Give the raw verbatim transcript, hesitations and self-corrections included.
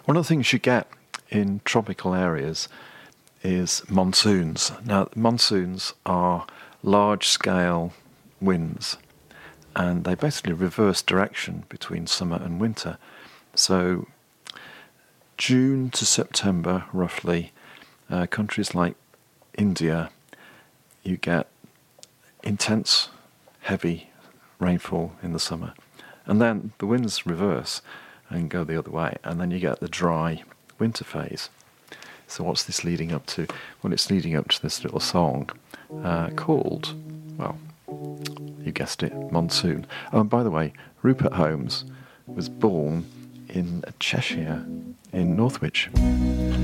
One of the things you get in tropical areas is monsoons. Now, monsoons are large-scale winds, and they basically reverse direction between summer and winter. So June to September, roughly, uh, countries like India, you get intense, heavy rainfall in the summer. And then the winds reverse and go the other way, and then you get the dry winter phase. So what's this leading up to? Well, it's leading up to this little song uh, called, well, you guessed it, Monsoon. Oh, and by the way, Rupert Holmes was born in Cheshire, in Northwich.